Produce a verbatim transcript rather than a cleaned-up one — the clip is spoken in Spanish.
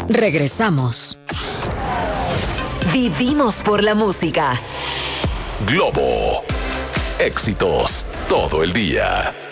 Regresamos. Vivimos por la música. Globo. Éxitos todo el día.